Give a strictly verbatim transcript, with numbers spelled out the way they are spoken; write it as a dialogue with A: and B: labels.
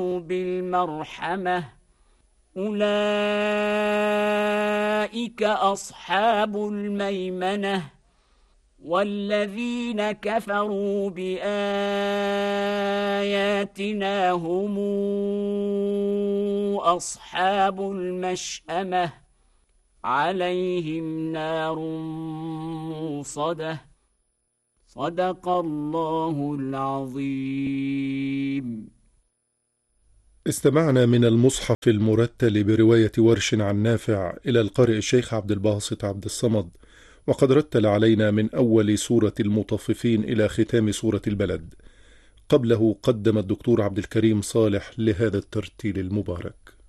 A: بالمرحمة أولئك أصحاب الميمنة والذين كفروا بآياتنا هم أصحاب المشأمة عليهم نار موصدة صدق الله العظيم.
B: استمعنا من المصحف المرتل برواية ورش عن نافع إلى القارئ الشيخ عبد الباسط عبد الصمد، وقد رتل علينا من أول سورة المطففين إلى ختام سورة البلد. قبله قدم الدكتور عبد الكريم صالح لهذا الترتيل المبارك.